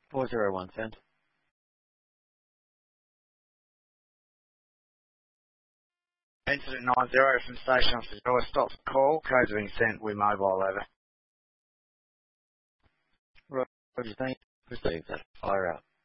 401 send. Incident 90 from station officer Joy. Stop the call. Codes being sent with mobile over. Roger, thank you. Received that. Fire out.